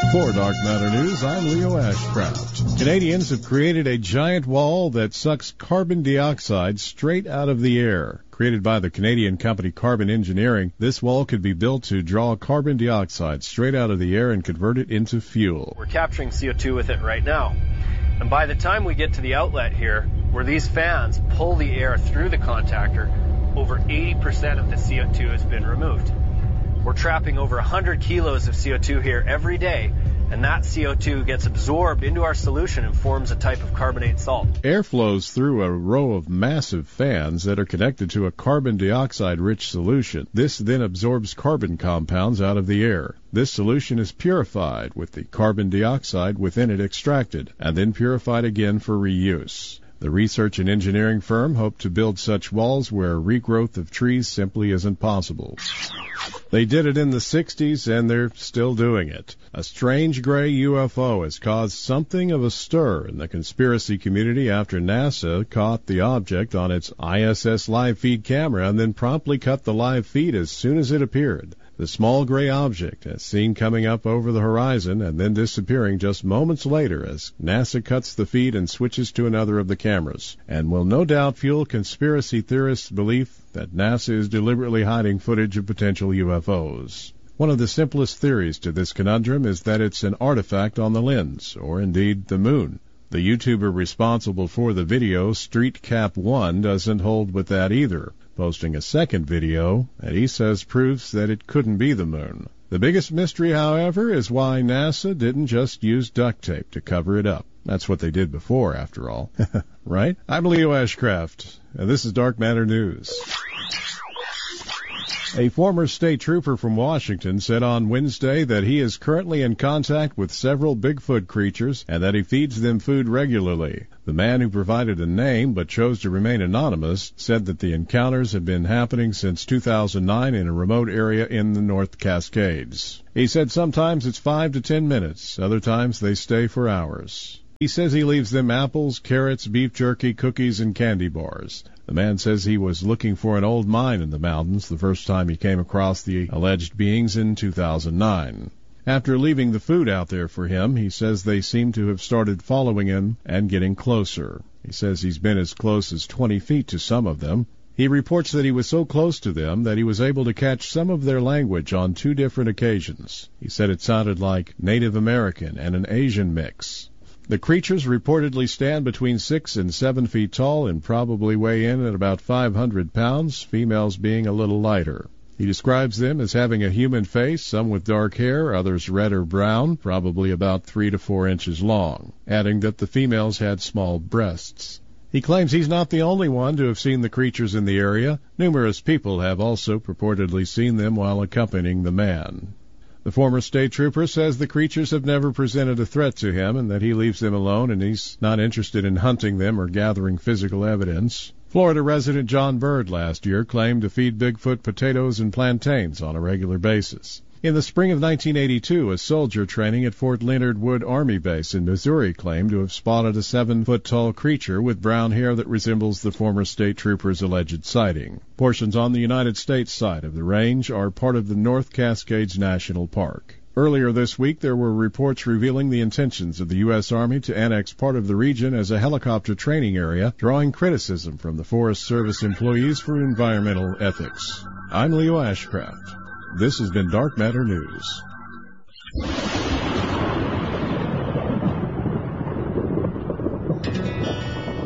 For Dark Matter News, I'm Leo Ashcraft. Canadians have created a giant wall that sucks carbon dioxide straight out of the air. Created by the Canadian company Carbon Engineering, this wall could be built to draw carbon dioxide straight out of the air and convert it into fuel. We're capturing CO2 with it right now. And by the time we get to the outlet here, where these fans pull the air through the contactor, over 80% of the CO2 has been removed. We're trapping over 100 kilos of CO2 here every day, and that CO2 gets absorbed into our solution and forms a type of carbonate salt. Air flows through a row of massive fans that are connected to a carbon dioxide-rich solution. This then absorbs carbon compounds out of the air. This solution is purified with the carbon dioxide within it extracted, and then purified again for reuse. The research and engineering firm hoped to build such walls where regrowth of trees simply isn't possible. They did it in the 60s, and they're still doing it. A strange gray UFO has caused something of a stir in the conspiracy community after NASA caught the object on its ISS live feed camera and then promptly cut the live feed as soon as it appeared. The small gray object is seen coming up over the horizon and then disappearing just moments later as NASA cuts the feed and switches to another of the cameras, and will no doubt fuel conspiracy theorists' belief that NASA is deliberately hiding footage of potential UFOs. One of the simplest theories to this conundrum is that it's an artifact on the lens, or indeed the moon. The YouTuber responsible for the video, StreetCap1, doesn't hold with that either, posting a second video that he says proves that it couldn't be the moon. The biggest mystery, however, is why NASA didn't just use duct tape to cover it up. That's what they did before, after all. Right? I'm Leo Ashcraft, and this is Dark Matter News. A former state trooper from Washington said on Wednesday that he is currently in contact with several Bigfoot creatures and that he feeds them food regularly. The man, who provided a name but chose to remain anonymous, said that the encounters have been happening since 2009 in a remote area in the North Cascades. He said sometimes it's 5 to 10 minutes, other times they stay for hours. He says he leaves them apples, carrots, beef jerky, cookies, and candy bars. The man says he was looking for an old mine in the mountains the first time he came across the alleged beings in 2009. After leaving the food out there for him, he says they seem to have started following him and getting closer. He says he's been as close as 20 feet to some of them. He reports that he was so close to them that he was able to catch some of their language on 2 different occasions. He said it sounded like Native American and an Asian mix. The creatures reportedly stand between 6 and 7 feet tall and probably weigh in at about 500 pounds, females being a little lighter. He describes them as having a human face, some with dark hair, others red or brown, probably about 3 to 4 inches long, adding that the females had small breasts. He claims he's not the only one to have seen the creatures in the area. Numerous people have also purportedly seen them while accompanying the man. The former state trooper says the creatures have never presented a threat to him and that he leaves them alone and he's not interested in hunting them or gathering physical evidence. Florida resident John Bird last year claimed to feed Bigfoot potatoes and plantains on a regular basis. In the spring of 1982, a soldier training at Fort Leonard Wood Army Base in Missouri claimed to have spotted a 7-foot-tall creature with brown hair that resembles the former state trooper's alleged sighting. Portions on the United States side of the range are part of the North Cascades National Park. Earlier this week, there were reports revealing the intentions of the U.S. Army to annex part of the region as a helicopter training area, drawing criticism from the Forest Service employees for environmental ethics. I'm Leo Ashcraft. This has been Dark Matter News.